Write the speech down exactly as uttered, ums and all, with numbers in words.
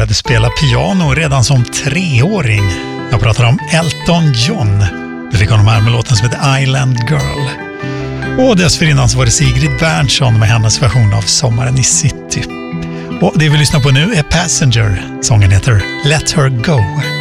började spela piano redan som treåring. Jag pratar om Elton John. Du fick honom här med låten som heter Island Girl. Och dessförinnan så var det Sigrid Bernson med hennes version av Sommaren i City. Och det vi lyssnar på nu är Passenger. Sången heter Let Her Go.